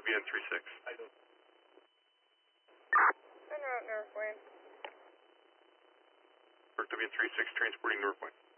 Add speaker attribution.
Speaker 1: VN 36.
Speaker 2: En route, Northwind.
Speaker 1: Work WN 36, transporting Northwind.